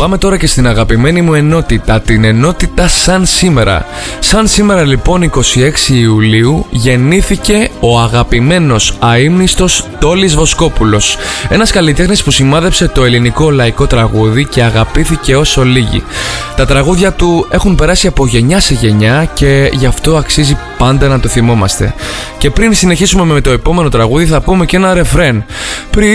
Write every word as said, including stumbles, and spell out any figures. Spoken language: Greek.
Πάμε τώρα και στην αγαπημένη μου ενότητα, την ενότητα Σαν Σήμερα. Σαν σήμερα λοιπόν εικοστή έκτη Ιουλίου γεννήθηκε ο αγαπημένος αείμνηστος Τόλης Βοσκόπουλος, ένας καλλιτέχνης που σημάδεψε το ελληνικό λαϊκό τραγούδι και αγαπήθηκε όσο λίγοι. Τα τραγούδια του έχουν περάσει από γενιά σε γενιά και γι' αυτό αξίζει πάντα να το θυμόμαστε. Και πριν συνεχίσουμε με το επόμενο τραγούδι θα πούμε και ένα ρεφρέν.